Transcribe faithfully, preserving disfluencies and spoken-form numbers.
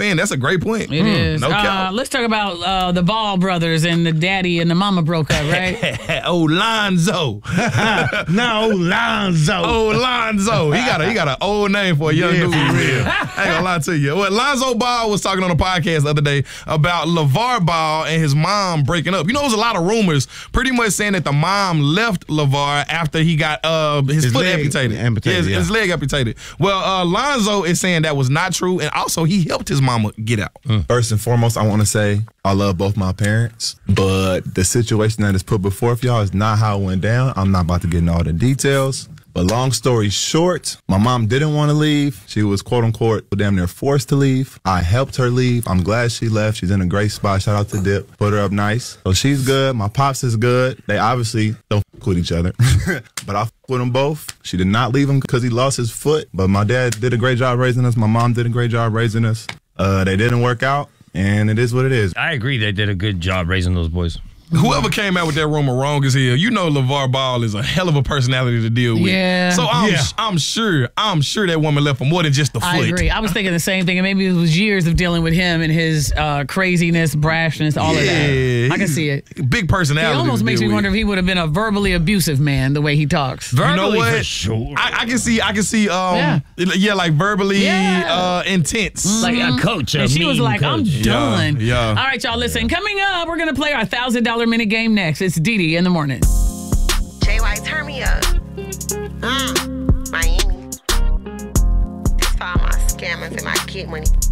saying. That's a great point. It mm. is. No uh, cap. Let's talk about uh, the Ball brothers and the daddy and the mama broke up, right? oh, Lonzo. no, Lonzo. Oh, Lonzo. He got a he got an old name for a young yeah, dude. For real. I ain't gonna lie to you. Well, Lonzo Ball was talking on a podcast the other day about LeVar Ball and his mom breaking up. You know, there was a lot of rumors pretty much saying that the mom left LeVar after he got uh, his, his foot leg amputated. amputated yeah, his, yeah. his leg amputated. Well, uh, Lonzo is saying that was not true, and also he helped his mama get out. Mm. First and foremost, I want to say I love both my parents, but the situation that is put before y'all is not how it went down. I'm not about to get into all the details. But long story short, my mom didn't want to leave. She was, quote unquote, damn near forced to leave. I helped her leave. I'm glad she left. She's in a great spot. Shout out to Dip. Put her up nice. So she's good. My pops is good. They obviously don't f with each other. But I f with them both. She did not leave him because he lost his foot. But my dad did a great job raising us. My mom did a great job raising us. Uh, they didn't work out, and it is what it is. I agree. They did a good job raising those boys. Whoever came out with that rumor wrong as hell. You know LeVar Ball is a hell of a personality to deal with. Yeah. So I'm yeah. I'm sure I'm sure that woman left for more than just the foot. I agree. I was thinking the same thing, and maybe it was years of dealing with him and his uh, craziness, brashness, all yeah, of that. I can see it. Big personality. It almost makes me with. wonder if he would have been a verbally abusive man the way he talks. Verbally, you know what? for sure. I, I can see. I can see. Um, yeah. yeah, like verbally yeah. uh, intense. Mm-hmm. Like a coach. A and she mean was like, coach. "I'm done." Yeah, yeah. All right, y'all. Listen. Coming up, we're gonna play our thousand dollar minute game next. It's Didi in the morning. J Y, turn me up. Mm, Miami. This for all my scammers and my kid money.